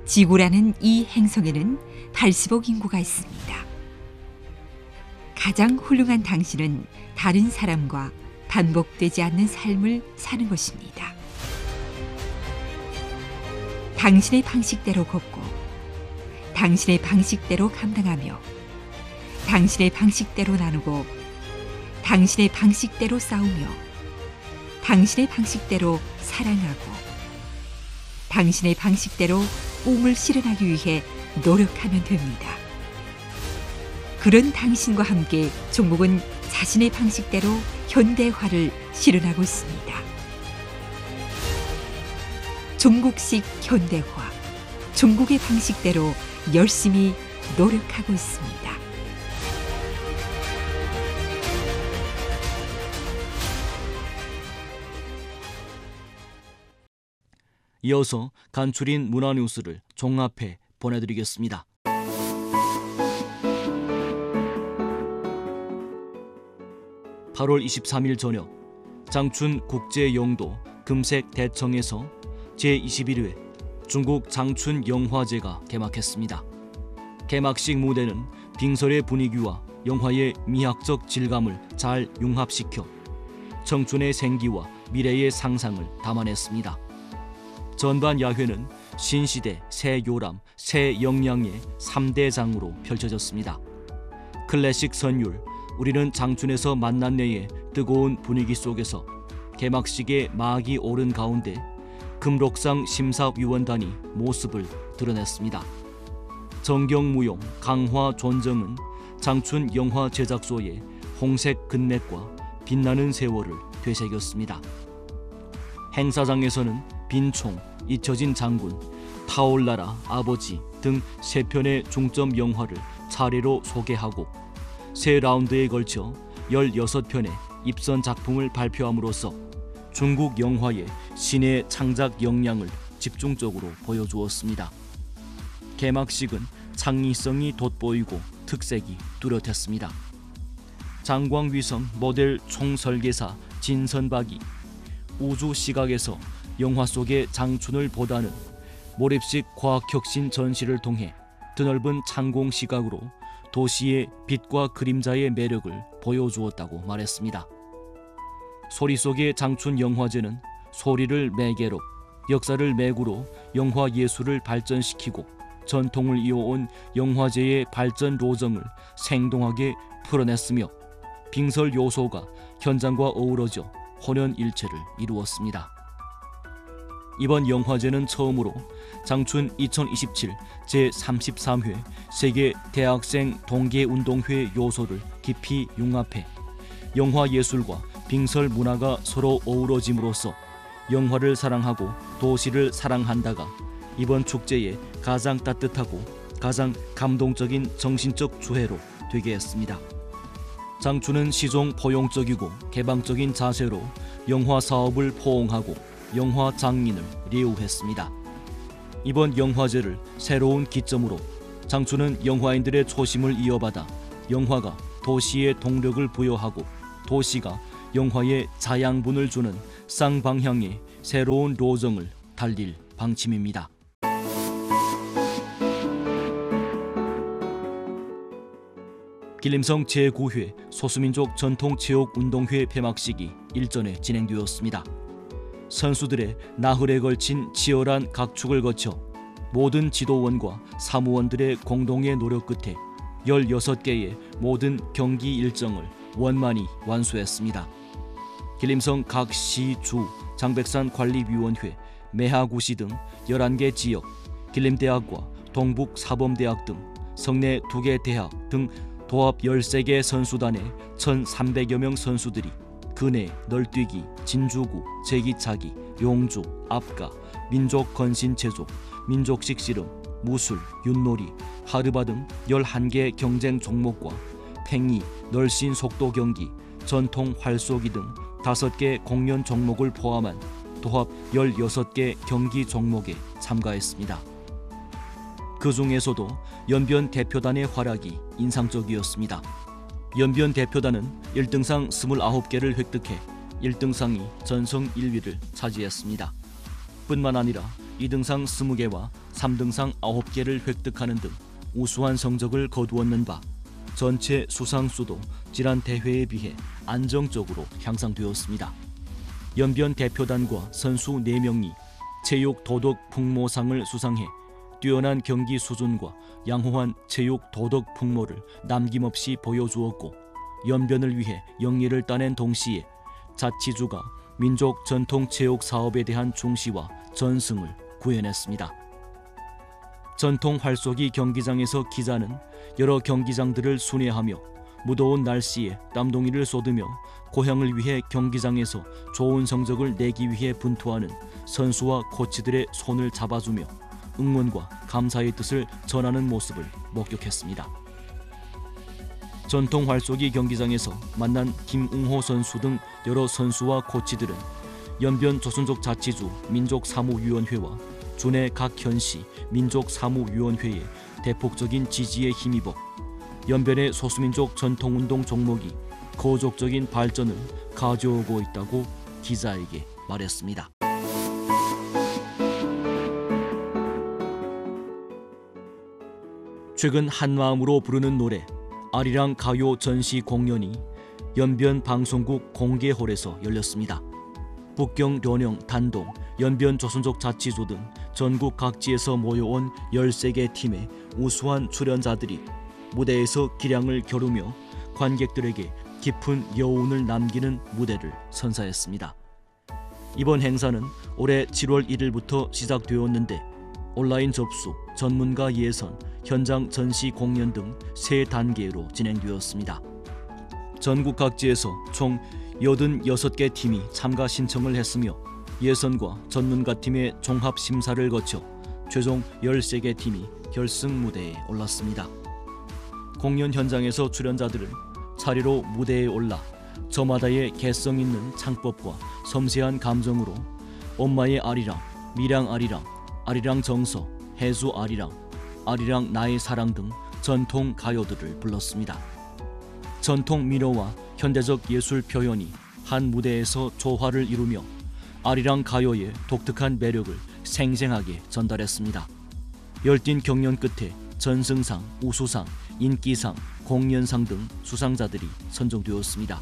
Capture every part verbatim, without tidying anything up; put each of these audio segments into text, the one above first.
지구라는 이 행성에는 팔십억 인구가 있습니다. 가장 훌륭한 당신은 다른 사람과 반복되지 않는 삶을 사는 것입니다. 당신의 방식대로 걷고 당신의 방식대로 감당하며 당신의 방식대로 나누고 당신의 방식대로 싸우며 당신의 방식대로 사랑하고 당신의 방식대로 꿈을 실현하기 위해 노력하면 됩니다. 그런 당신과 함께 종국은 자신의 방식대로 현대화를 실현하고 있습니다. 종국식 현대화, 종국의 방식대로 열심히 노력하고 있습니다. 이어서 간추린 문화뉴스를 종합해 보내드리겠습니다. 팔월 이십삼일 저녁 장춘 국제영도 금색 대청에서 제이십일 회 중국 장춘 영화제가 개막했습니다. 개막식 무대는 빙설의 분위기와 영화의 미학적 질감을 잘 융합시켜 청춘의 생기와 미래의 상상을 담아냈습니다. 전반 야회는 신시대, 새요람, 새영량의 삼 대 장으로 펼쳐졌습니다. 클래식 선율, 우리는 장춘에서 만났네의 뜨거운 분위기 속에서 개막식에 막이 오른 가운데 금록상 심사위원단이 모습을 드러냈습니다. 정경무용, 강화존정은 장춘 영화 제작소의 홍색 근맥과 빛나는 세월을 되새겼습니다. 행사장에서는 빈총, 잊혀진 장군, 타올라라 아버지 등 세 편의 중점 영화를 차례로 소개하고 세 라운드에 걸쳐 열여섯 편의 입선 작품을 발표함으로써 중국 영화의 신의 창작 역량을 집중적으로 보여주었습니다. 개막식은 창의성이 돋보이고 특색이 뚜렷했습니다. 장광위성 모델 총설계사 진선박이 우주 시각에서 영화 속의 장춘을 보다는 몰입식 과학혁신 전시를 통해 드넓은 창공 시각으로 도시의 빛과 그림자의 매력을 보여주었다고 말했습니다. 소리 속의 장춘 영화제는 소리를 매개로, 역사를 매구로 영화 예술을 발전시키고 전통을 이어온 영화제의 발전 로정을 생동하게 풀어냈으며 빙설 요소가 현장과 어우러져 혼연일체를 이루었습니다. 이번 영화제는 처음으로 장춘 이천이십칠 제삼십삼 회 세계 대학생 동계운동회 요소를 깊이 융합해 영화 예술과 빙설 문화가 서로 어우러짐으로써 영화를 사랑하고 도시를 사랑한다가 이번 축제의 가장 따뜻하고 가장 감동적인 정신적 주회로 되게 했습니다. 장춘은 시종 포용적이고 개방적인 자세로 영화 사업을 포옹하고 영화 장인을 리우했습니다. 이번 영화제를 새로운 기점으로 장춘은 영화인들의 초심을 이어받아 영화가 도시에 동력을 부여하고 도시가 영화에 자양분을 주는 쌍방향의 새로운 로정을 달릴 방침입니다. 길림성 제구 회 소수민족 전통체육운동회 폐막식이 일전에 진행되었습니다. 선수들의 나흘에 걸친 치열한 각축을 거쳐 모든 지도원과 사무원들의 공동의 노력 끝에 열여섯 개의 모든 경기 일정을 원만히 완수했습니다. 길림성 각 시, 주, 장백산 관리위원회, 매하구시 등 열한 개 지역, 길림대학과 동북사범대학 등 성내 두 개 대학 등 도합 열세 개 선수단의 천삼백여 명 선수들이 근해, 널뛰기, 진주구, 제기차기, 용주, 압가, 민족건신체조, 민족식 씨름, 무술, 윷놀이, 하르바 등 열한 개 경쟁 종목과 팽이, 널씬 속도 경기, 전통 활쏘기 등 다섯 개 공연 종목을 포함한 도합 열여섯 개 경기 종목에 참가했습니다. 그 중에서도 연변 대표단의 활약이 인상적이었습니다. 연변 대표단은 일 등상 이십구 개를 획득해 일 등상이 전성 일 위를 차지했습니다. 뿐만 아니라 이 등상 스무 개와 삼 등상 아홉 개를 획득하는 등 우수한 성적을 거두었는 바 전체 수상수도 지난 대회에 비해 안정적으로 향상되었습니다. 연변 대표단과 선수 네 명이 체육 도덕 풍모상을 수상해 뛰어난 경기 수준과 양호한 체육 도덕 풍모를 남김없이 보여주었고 연변을 위해 영예를 따낸 동시에 자치주가 민족 전통 체육 사업에 대한 중시와 전승을 구현했습니다. 전통 활쏘기 경기장에서 기자는 여러 경기장들을 순회하며 무더운 날씨에 땀동이를 쏟으며 고향을 위해 경기장에서 좋은 성적을 내기 위해 분투하는 선수와 코치들의 손을 잡아주며 응원과 감사의 뜻을 전하는 모습을 목격했습니다. 전통 활쏘기 경기장에서 만난 김웅호 선수 등 여러 선수와 코치들은 연변 조선족 자치주 민족사무위원회와 준해 각 현시 민족사무위원회의 대폭적인 지지에 힘입어 연변의 소수민족 전통운동 종목이 거족적인 발전을 가져오고 있다고 기자에게 말했습니다. 최근 한마음으로 부르는 노래 아리랑 가요 전시 공연이 연변 방송국 공개홀에서 열렸습니다. 북경, 련영, 단동, 연변 조선족 자치조 등 전국 각지에서 모여온 열세 개 팀의 우수한 출연자들이 무대에서 기량을 겨루며 관객들에게 깊은 여운을 남기는 무대를 선사했습니다. 이번 행사는 올해 칠월 일일부터 시작되었는데 온라인 접수, 전문가 예선, 현장 전시 공연 등 세 단계로 진행되었습니다. 전국 각지에서 총 여든여섯 개 팀이 참가 신청을 했으며 예선과 전문가팀의 종합심사를 거쳐 최종 열세 개 팀이 결승 무대에 올랐습니다. 공연 현장에서 출연자들은 차례로 무대에 올라 저마다의 개성 있는 창법과 섬세한 감정으로 엄마의 아리랑, 미랑 아리랑, 아리랑 정서, 해수 아리랑, 아리랑 나의 사랑 등 전통 가요들을 불렀습니다. 전통 민요와 현대적 예술 표현이 한 무대에서 조화를 이루며 아리랑 가요의 독특한 매력을 생생하게 전달했습니다. 열띤 경연 끝에 전승상, 우수상, 인기상, 공연상 등 수상자들이 선정되었습니다.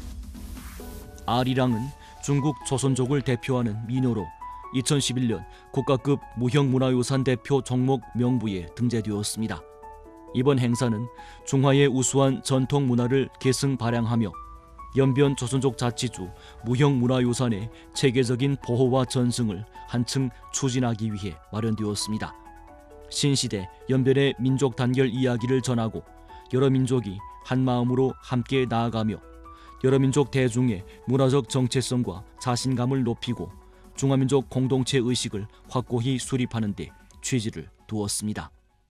아리랑은 중국 조선족을 대표하는 민요로 이천십일 년 국가급 무형문화유산 대표 종목 명부에 등재되었습니다. 이번 행사는 중화의 우수한 전통 문화를 계승 발扬하며 연변 조선족 자치주 무형문화유산의 체계적인 보호와 전승을 한층 추진하기 위해 마련되었습니다. 신시대 연변의 민족 단결 이야기를 전하고 여러 민족이 한마음으로 함께 나아가며 여러 민족 대중의 문화적 정체성과 자신감을 높이고 중화민족 공동체 의식을 확고히 수립하는 데 취지를 두었습니다.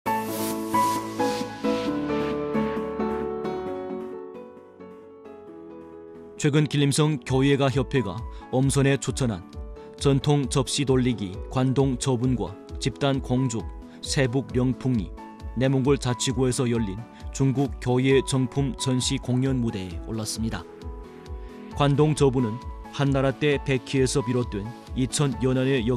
최근 길림성 교예가 협회가 엄선에 추천한 전통 접시 돌리기 관동 저분과 집단 공죽 세북 령풍리 내몽골 자치구에서 열린 중국 교예 정품 전시 공연 무대에 올랐습니다. 관동 저분은 한나라 때 백희에서 비롯된 이천 연안의